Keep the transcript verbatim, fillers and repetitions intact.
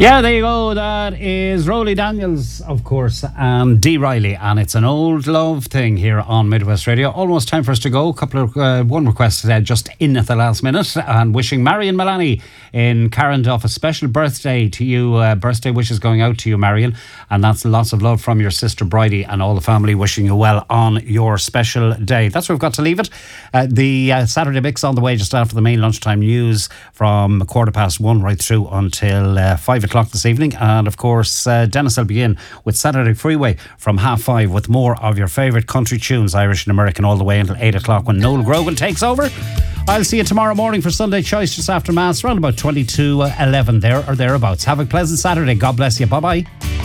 Yeah, there you go. That is Rolly Daniels, of course, and Dee Riley, and it's an old love thing here on Midwest Radio. Almost time for us to go. A couple of uh, one request today, just in at the last minute, and wishing Marion Malani in Carranduff a special birthday to you. Uh, birthday wishes going out to you, Marion, and that's lots of love from your sister Bridie and all the family. Wishing you well on your special day. That's where we've got to leave it. Uh, the uh, Saturday mix on the way just after the main lunchtime news from quarter past one right through until uh, five o'clock this evening, and of course uh, Dennis will be in with Saturday Freeway from half five with more of your favourite country tunes, Irish and American, all the way until eight o'clock when Noel Grogan takes over. I'll see you tomorrow morning for Sunday Choice just after Mass around about twenty to eleven there or thereabouts. Have a pleasant Saturday. God bless you. Bye bye.